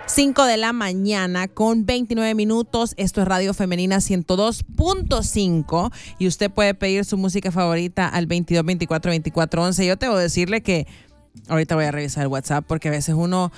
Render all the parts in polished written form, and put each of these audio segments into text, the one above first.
5 de la mañana con 29 minutos. Esto es Radio Femenina 102.5 y usted puede pedir su música favorita al 22 24 24 11. Yo tengo que decirle que ahorita voy a revisar el WhatsApp porque a veces uno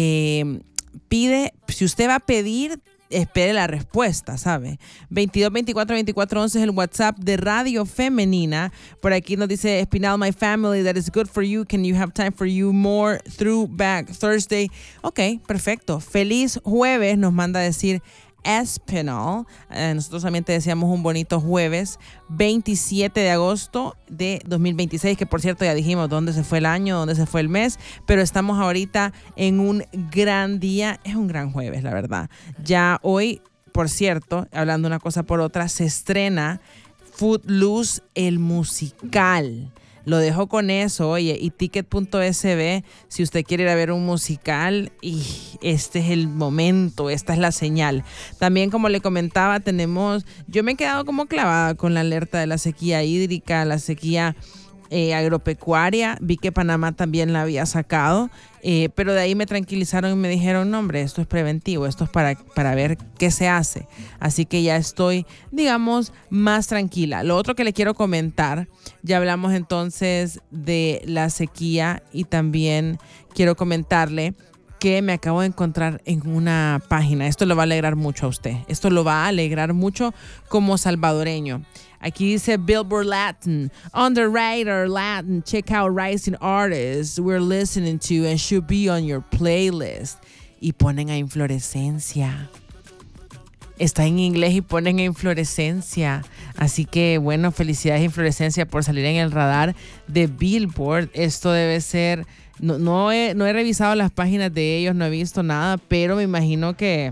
pide, si usted va a pedir, espere la respuesta, ¿sabe? 22 24 24 11 es el WhatsApp de Radio Femenina. Por aquí nos dice Espinal, my family, that is good for you. Can you have time for you more throwback Thursday? Ok, perfecto. Feliz jueves, nos manda a decir Espinal. Nosotros también te deseamos un bonito jueves 27 de agosto de 2026, que por cierto ya dijimos dónde se fue el año, dónde se fue el mes, pero estamos ahorita en un gran día. Es un gran jueves, la verdad. Ya hoy, por cierto, hablando una cosa por otra, se estrena Footloose, el musical. Lo dejo con eso, oye, y ticket.sb, si usted quiere ir a ver un musical, y este es el momento, esta es la señal. También, como le comentaba, yo me he quedado como clavada con la alerta de la sequía hídrica, la sequía agropecuaria. Vi que Panamá también la había sacado, pero de ahí me tranquilizaron y me dijeron, no hombre, esto es preventivo, esto es para ver qué se hace. Así que ya estoy, digamos, más tranquila. Lo otro que le quiero comentar, ya hablamos entonces de la sequía y también quiero comentarle que me acabo de encontrar en una página. Esto lo va a alegrar mucho a usted. Esto lo va a alegrar mucho como salvadoreño. Aquí dice Billboard Latin, Underrated Latin, check out rising artists we're listening to and should be on your playlist. Y ponen a Inflorescencia. Está en inglés y ponen a Inflorescencia. Así que, bueno, felicidades Inflorescencia por salir en el radar de Billboard. Esto debe ser... No he revisado las páginas de ellos, no he visto nada, pero me imagino que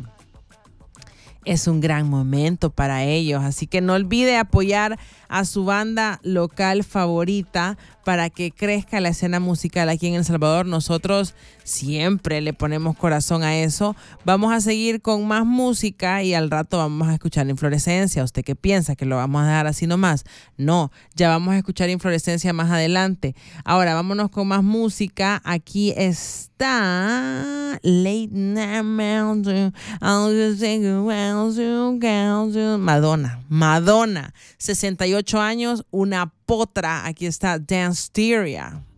es un gran momento para ellos. Así que no olvide apoyar a su banda local favorita para que crezca la escena musical aquí en El Salvador. Nosotros siempre le ponemos corazón a eso. Vamos a seguir con más música y al rato vamos a escuchar Inflorescencia. ¿Usted qué piensa? ¿Que lo vamos a dejar así nomás? No, ya vamos a escuchar Inflorescencia más adelante. Ahora vámonos con más música. Aquí está Late Night Mountain. Madonna, 68 años, una potra. Aquí está Danceteria.